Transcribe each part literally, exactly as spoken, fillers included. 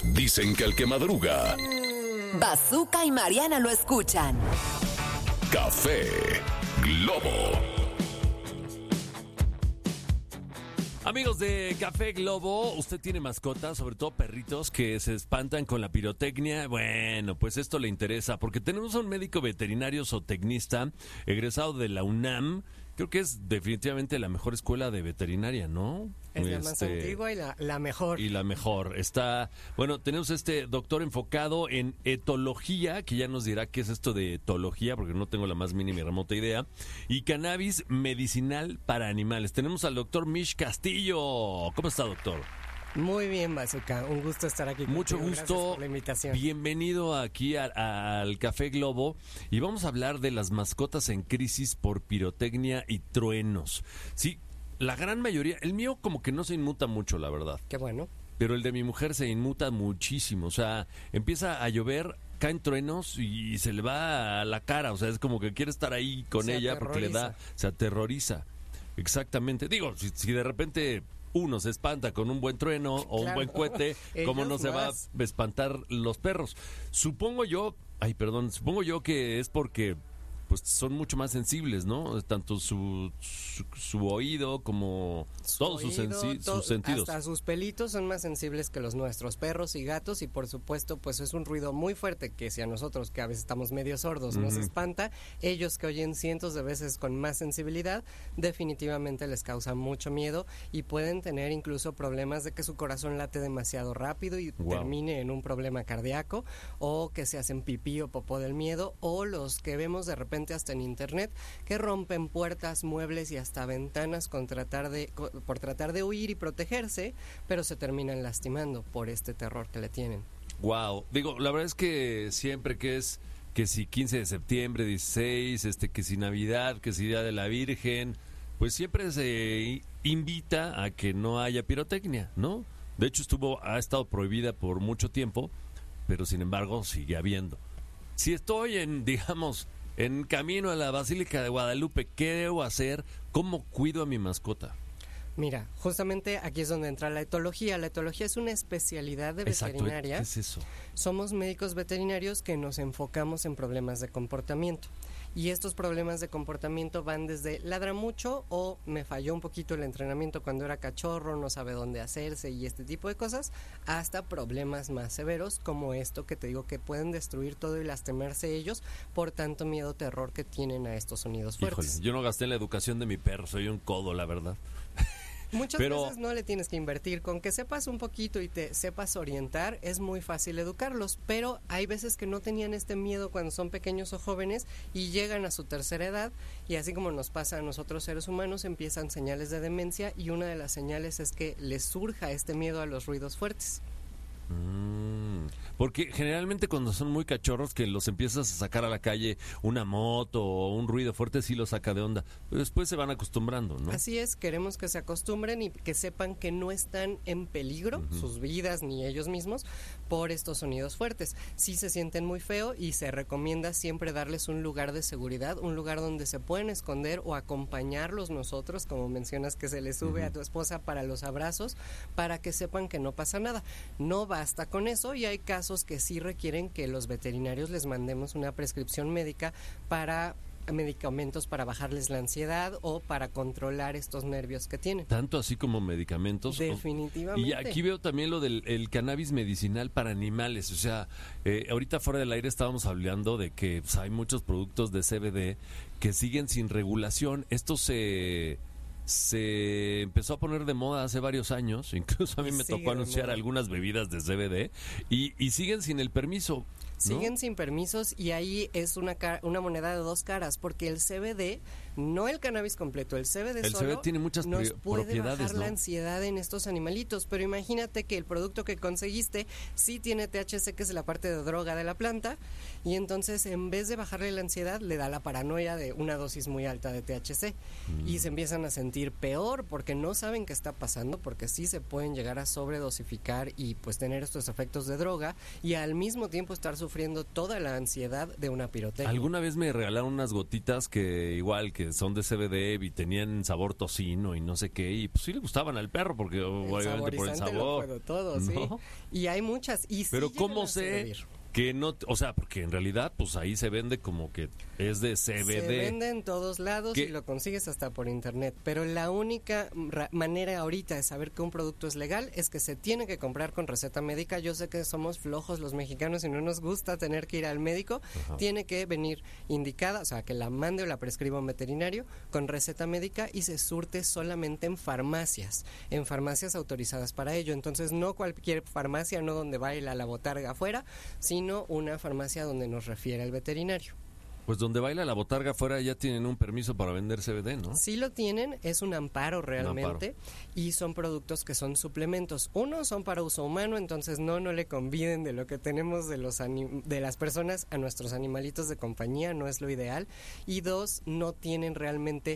Dicen que el que madruga... Bazooka y Mariana lo escuchan. Café Globo. Amigos de Café Globo, ¿usted tiene mascotas, sobre todo perritos que se espantan con la pirotecnia? Bueno, pues esto le interesa porque tenemos a un médico veterinario zootecnista egresado de la UNAM. Creo que es definitivamente la mejor escuela de veterinaria, ¿no? Es la más Este, antigua y la, la mejor. Y la mejor. Está, bueno, tenemos este doctor enfocado en etología, que ya nos dirá qué es esto de etología, porque no tengo la más mínima y remota idea, y cannabis medicinal para animales. Tenemos al doctor Mish Castillo. ¿Cómo está, doctor? Muy bien, Bazooka. Un gusto estar aquí contigo. Mucho Gracias gusto. por la invitación. Bienvenido aquí a- a- al Café Globo. Y vamos a hablar de las mascotas en crisis por pirotecnia y truenos. Sí, la gran mayoría, el mío como que no se inmuta mucho, la verdad. Qué bueno. Pero el de mi mujer se inmuta muchísimo. O sea, empieza a llover, caen truenos y se le va a la cara. O sea, es como que quiere estar ahí con Se ella porque le da, aterroriza. se aterroriza. Exactamente. Digo, si, si de repente uno se espanta con un buen trueno o un Claro. buen cohete, ¿cómo Ellos no se va más. a espantar los perros? Supongo yo, ay, perdón, supongo yo que es porque pues son mucho más sensibles, ¿no? Tanto su, su, su oído como Su todos sus, oído, sensi- to- sus sentidos. Hasta sus pelitos son más sensibles que los nuestros, perros y gatos, y por supuesto pues es un ruido muy fuerte que si a nosotros que a veces estamos medio sordos nos Ujú. espanta, ellos que oyen cientos de veces con más sensibilidad definitivamente les causa mucho miedo y pueden tener incluso problemas de que su corazón late demasiado rápido y Wow. termine en un problema cardíaco, o que se hacen pipí o popó del miedo, o los que vemos de repente hasta en internet que rompen puertas, muebles y hasta ventanas con tratar de, co- por tratar de huir y protegerse, pero se terminan lastimando por este terror que le tienen. Wow, digo, la verdad es que siempre que es que si quince de septiembre, dieciséis, este que si Navidad, que si Día de la Virgen, pues siempre se i- invita a que no haya pirotecnia, ¿no? De hecho estuvo ha estado prohibida por mucho tiempo, pero sin embargo sigue habiendo. Si estoy en, digamos, en camino a la Basílica de Guadalupe, ¿qué debo hacer? ¿Cómo cuido a mi mascota? Mira, justamente aquí es donde entra la etología. La etología es una especialidad de Exacto, veterinaria. ¿qué es eso? Somos médicos veterinarios que nos enfocamos en problemas de comportamiento. Y estos problemas de comportamiento van desde ladra mucho o me falló un poquito el entrenamiento cuando era cachorro, no sabe dónde hacerse y este tipo de cosas, hasta problemas más severos como esto que te digo que pueden destruir todo y lastimarse ellos por tanto miedo, terror que tienen a estos sonidos Híjole, fuertes. yo no gasté en la educación de mi perro, soy un codo, la verdad. Muchas Pero- veces no le tienes que invertir, con que sepas un poquito y te sepas orientar, es muy fácil educarlos, pero hay veces que no tenían este miedo cuando son pequeños o jóvenes y llegan a su tercera edad y así como nos pasa a nosotros seres humanos, empiezan señales de demencia y una de las señales es que les surja este miedo a los ruidos fuertes. Mm, porque generalmente cuando son muy cachorros que los empiezas a sacar a la calle una moto o un ruido fuerte sí los saca de onda, pero después se van acostumbrando, ¿no? Así es, queremos que se acostumbren y que sepan que no están en peligro Ujú. sus vidas ni ellos mismos por estos sonidos fuertes. Sí se sienten muy feo y se recomienda siempre darles un lugar de seguridad, un lugar donde se pueden esconder o acompañarlos nosotros, como mencionas que se les sube Ujú. a tu esposa para los abrazos, para que sepan que no pasa nada. No basta con eso y hay casos que sí requieren que los veterinarios les mandemos una prescripción médica para medicamentos para bajarles la ansiedad o para controlar estos nervios que tienen. Tanto así como medicamentos. o- Definitivamente. Y aquí veo también lo del el cannabis medicinal para animales. O sea, eh, ahorita fuera del aire estábamos hablando de que pues, hay muchos productos de C B D que siguen sin regulación. Esto se, se empezó a poner de moda hace varios años. Incluso a mí Y me sigue tocó de anunciar moda. algunas bebidas de C B D y, y siguen sin el permiso. ¿no? Siguen sin permisos y ahí es una, ca- una moneda de dos caras, porque el C B D, no el cannabis completo, el C B D El solo C B D tiene muchas nos pri- puede propiedades, bajar ¿no? la ansiedad en estos animalitos, pero imagínate que el producto que conseguiste sí tiene T H C, que es la parte de droga de la planta, y entonces en vez de bajarle la ansiedad, le da la paranoia de una dosis muy alta de T H C, Mm. y se empiezan a sentir peor porque no saben qué está pasando, porque sí se pueden llegar a sobredosificar y pues tener estos efectos de droga, y al mismo tiempo estar sufriendo sufriendo toda la ansiedad de una pirotecnia. Alguna vez me regalaron unas gotitas que igual que son de C B D y tenían sabor tocino y no sé qué, y pues sí le gustaban al perro porque El obviamente por el saborizante lo sabor. puedo todo, sí. ¿No? Y hay muchas. Y sí Pero llegan ¿cómo a sé servir. que no, o sea, porque en realidad pues ahí se vende como que es de C B D? Se vende en todos lados ¿Qué? y lo consigues hasta por internet. Pero la única ra- manera ahorita de saber que un producto es legal es que se tiene que comprar con receta médica. Yo sé que somos flojos los mexicanos y no nos gusta tener que ir al médico. Ajá. Tiene que venir indicada, o sea, que la mande o la prescriba un veterinario con receta médica y se surte solamente en farmacias, en farmacias autorizadas para ello. Entonces, no cualquier farmacia, no donde baila la botarga afuera, sino una farmacia donde nos refiere el veterinario. Pues donde baila la botarga afuera ya tienen un permiso para vender C B D, ¿no? Sí lo tienen, es un amparo realmente, amparo. y son productos que son suplementos. Uno, son para uso humano, entonces no, no le conviden de lo que tenemos de los anim- de las personas a nuestros animalitos de compañía, no es lo ideal. Y dos, no tienen realmente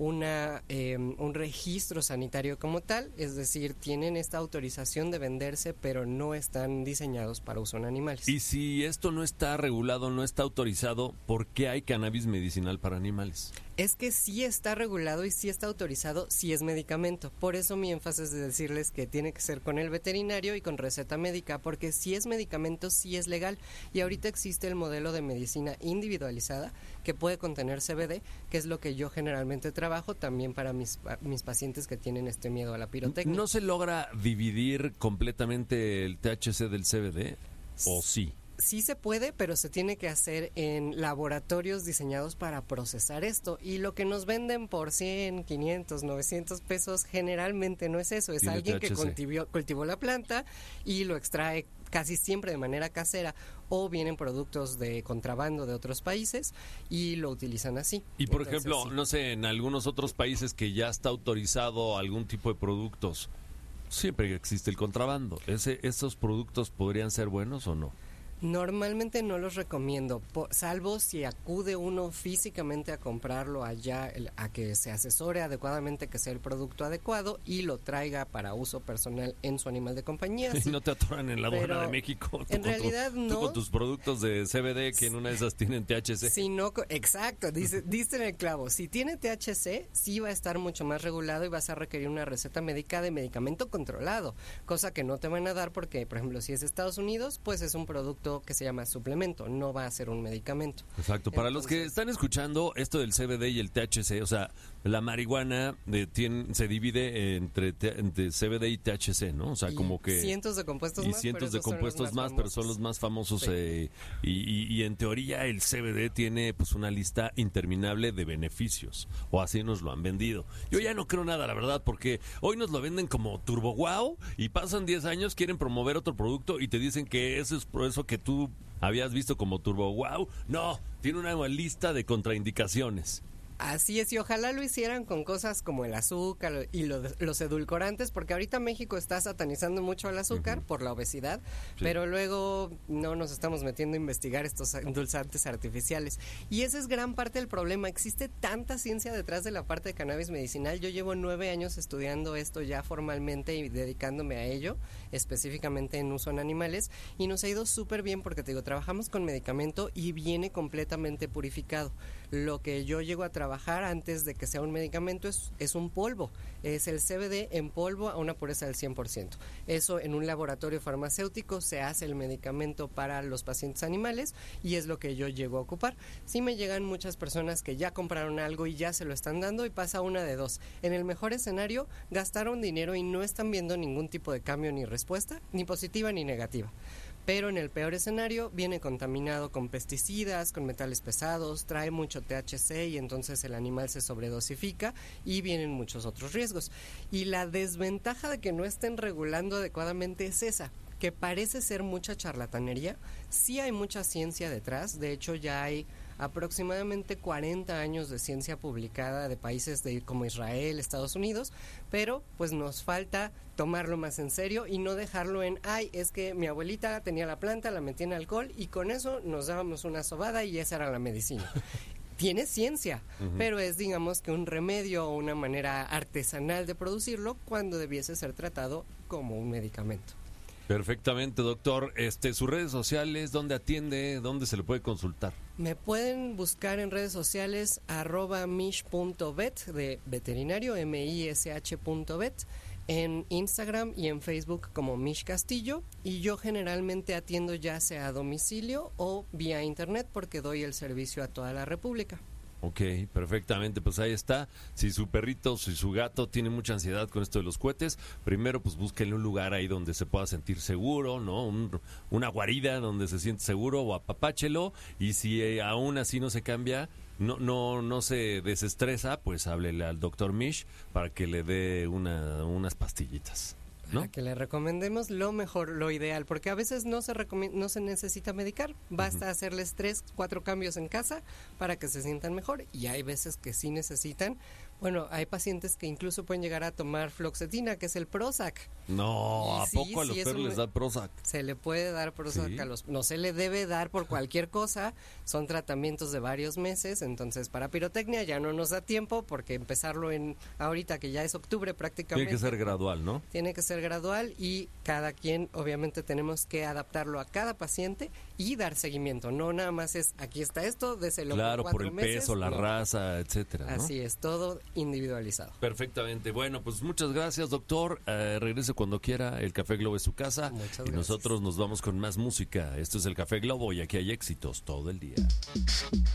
una eh, un registro sanitario como tal, es decir, tienen esta autorización de venderse, pero no están diseñados para uso en animales. Y si esto no está regulado, no está autorizado, ¿por qué hay cannabis medicinal para animales? Es que sí está regulado y sí está autorizado, sí es medicamento. Por eso mi énfasis de decirles que tiene que ser con el veterinario y con receta médica, porque si es medicamento, sí es legal. Y ahorita existe el modelo de medicina individualizada que puede contener C B D, que es lo que yo generalmente trabajo también para mis, mis pacientes que tienen este miedo a la pirotecnia. ¿No se logra dividir completamente el T H C del C B D? ¿O sí? Sí se puede, pero se tiene que hacer en laboratorios diseñados para procesar esto. Y lo que nos venden por cien, quinientos, novecientos pesos generalmente no es eso. Es Tiene alguien T H C. que cultivó, cultivó la planta y lo extrae casi siempre de manera casera, o vienen productos de contrabando de otros países y lo utilizan así. Y por Entonces, ejemplo, sí. no sé, en algunos otros países que ya está autorizado algún tipo de productos, siempre existe el contrabando. Ese, ¿Esos productos podrían ser buenos o no? Normalmente no los recomiendo, po- salvo si acude uno físicamente a comprarlo allá, el- a que se asesore adecuadamente, que sea el producto adecuado y lo traiga para uso personal en su animal de compañía. Y sí. no te atoran en la aduana Pero de México. tú en con tu- realidad tú no. con tus productos de C B D que en una de esas tienen T H C. Si no, co- exacto, dice, diste en el clavo. Si tiene T H C, sí va a estar mucho más regulado y vas a requerir una receta médica de medicamento controlado, cosa que no te van a dar porque, por ejemplo, si es Estados Unidos, pues es un producto que se llama suplemento, no va a ser un medicamento. Exacto. Para los que Entonces- están escuchando esto del C B D y el T H C, o sea, la marihuana de, tiene, se divide entre, te- entre C B D y T H C, ¿no? O sea, Y como que... cientos de compuestos y más, cientos pero de esos son los compuestos más, pero son los más famosos. Sí. eh, y, y- y en teoría el C B D tiene pues una lista interminable de beneficios, o así nos lo han vendido. Yo ya no creo nada, la verdad, porque hoy nos lo venden como turbo wow y pasan diez años, quieren promover otro producto y te dicen que eso es por eso que tú habías visto como turbo wow. No, tiene una lista de contraindicaciones. Así es, y ojalá lo hicieran con cosas como el azúcar y lo- los edulcorantes, porque ahorita México está satanizando mucho el azúcar Ujú. por la obesidad, Sí. pero luego no nos estamos metiendo a investigar estos endulzantes artificiales. Y esa es gran parte del problema. Existe tanta ciencia detrás de la parte de cannabis medicinal. Yo llevo nueve años estudiando esto ya formalmente y dedicándome a ello, específicamente en uso en animales, y nos ha ido súper bien porque, te digo, trabajamos con medicamento y viene completamente purificado. Lo que yo llego a trabajar antes de que sea un medicamento es, es un polvo, es el C B D en polvo a una pureza del cien por ciento. Eso en un laboratorio farmacéutico se hace el medicamento para los pacientes animales y es lo que yo llego a ocupar. Sí me llegan muchas personas que ya compraron algo y ya se lo están dando y pasa una de dos. En el mejor escenario, gastaron dinero y no están viendo ningún tipo de cambio ni respuesta, ni positiva ni negativa. Pero en el peor escenario viene contaminado con pesticidas, con metales pesados, trae mucho T H C y entonces el animal se sobredosifica y vienen muchos otros riesgos. Y la desventaja de que no estén regulando adecuadamente es esa, que parece ser mucha charlatanería. Sí hay mucha ciencia detrás, de hecho ya hay aproximadamente cuarenta años de ciencia publicada de países de, como Israel, Estados Unidos, pero pues nos falta tomarlo más en serio y no dejarlo en, ay, es que mi abuelita tenía la planta, la metía en alcohol y con eso nos dábamos una sobada y esa era la medicina. Tiene ciencia, Ujú. pero es, digamos, que un remedio o una manera artesanal de producirlo cuando debiese ser tratado como un medicamento. Perfectamente, doctor. Este, sus redes sociales, ¿dónde atiende? ¿Dónde se le puede consultar? Me pueden buscar en redes sociales arroba mish punto vet de veterinario, M I S H punto vet, en Instagram y en Facebook como Mish Castillo, y yo generalmente atiendo ya sea a domicilio o vía internet porque doy el servicio a toda la República. Ok, perfectamente, pues ahí está. Si su perrito, si su gato tiene mucha ansiedad con esto de los cohetes, primero pues búsquenle un lugar ahí donde se pueda sentir seguro, ¿no? Un, una guarida donde se siente seguro, o apapáchelo, y si eh, aún así no se cambia, no no no se desestresa, pues háblele al doctor Mish para que le dé una, unas pastillitas, ¿no? Para que le recomendemos lo mejor, lo ideal, porque a veces no se recome- no se necesita medicar, basta uh-huh. hacerles tres, cuatro cambios en casa para que se sientan mejor, y hay veces que sí necesitan. Bueno, hay pacientes que incluso pueden llegar a tomar fluoxetina, que es el Prozac. No, y ¿a sí, poco a los sí perros un... les da Prozac? Se le puede dar Prozac ¿Sí? a los... No se le debe dar por cualquier cosa, son tratamientos de varios meses, entonces para pirotecnia ya no nos da tiempo, porque empezarlo en ahorita que ya es octubre prácticamente. Tiene que ser gradual, ¿no? Tiene que ser gradual, y cada quien obviamente tenemos que adaptarlo a cada paciente y dar seguimiento, no nada más es aquí está esto, déselo claro, por por cuatro el meses, peso, la no. raza, etcétera, ¿no? Así es, todo individualizado. Perfectamente. Bueno, pues muchas gracias, doctor. Eh, regrese cuando quiera. El Café Globo es su casa. Muchas y gracias. Nosotros nos vamos con más música. Esto es el Café Globo y aquí hay éxitos todo el día.